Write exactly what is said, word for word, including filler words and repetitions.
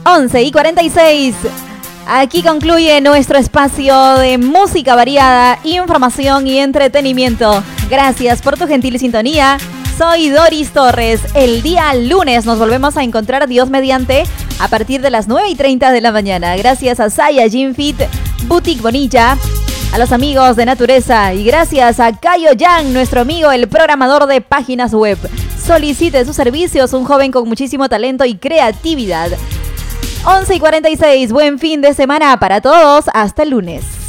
once y cuarenta y seis. Aquí concluye nuestro espacio de música variada, información y entretenimiento. Gracias por tu gentil sintonía. Soy Doris Torres. El día lunes nos volvemos a encontrar, Dios mediante, a partir de las nueve y treinta de la mañana. Gracias a Saya Gym Fit, Boutique Bonilla, a los amigos de Natureza y gracias a Cayo Yang, nuestro amigo, el programador de páginas web. Solicite sus servicios, un joven con muchísimo talento y creatividad. once y cuarenta y seis, buen fin de semana para todos, hasta el lunes.